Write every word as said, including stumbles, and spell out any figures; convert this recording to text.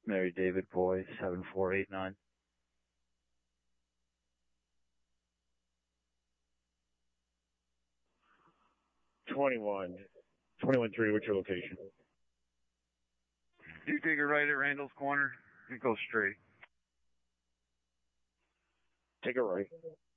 Mary David Boy, seven four eight nine. twenty-one. twenty-one three, what's your location? You take a right at Randall's Corner and go straight. Take a right.